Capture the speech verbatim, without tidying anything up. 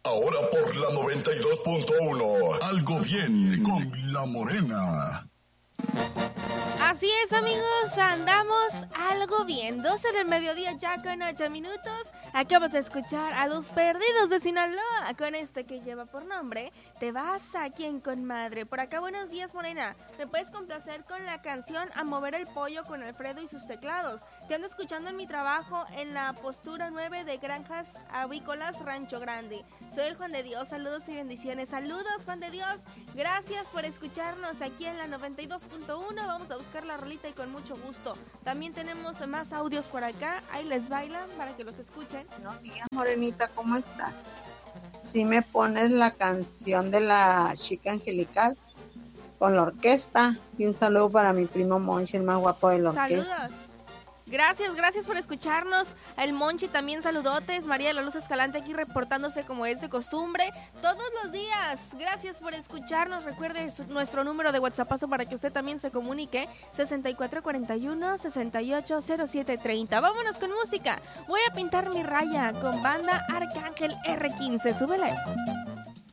Ahora por la noventa y dos punto uno. Algo bien con La Morena. Así es, amigos, andamos algo bien. doce del mediodía ya con ocho minutos. Acabas de escuchar a Los Perdidos de Sinaloa con este que lleva por nombre Te vas a quien con madre. Por acá, buenos días, Morena. ¿Me puedes complacer con la canción A mover el pollo con Alfredo y sus teclados? Te ando escuchando en mi trabajo en la postura nueve de Granjas Avícolas Rancho Grande. Soy el Juan de Dios, saludos y bendiciones. Saludos, Juan de Dios. Gracias por escucharnos aquí en la noventa y dos punto uno. Vamos a buscar la rolita y con mucho gusto. También tenemos más audios por acá. Ahí les bailan para que los escuchen. Buenos días, Morenita, ¿cómo estás? Si me pones la canción de la chica angelical con la orquesta. Y un saludo para mi primo Monchi, el más guapo de la orquesta. Saludos. Gracias, gracias por escucharnos. El Monchi también saludotes. María de la Luz Escalante aquí reportándose como es de costumbre todos los días. Gracias por escucharnos. Recuerde su, nuestro número de WhatsApp para que usted también se comunique. sesenta y cuatro cuarenta y uno, sesenta y ocho cero siete treinta. Vámonos con música. Voy a pintar mi raya con banda Arcángel erre quince. Súbele.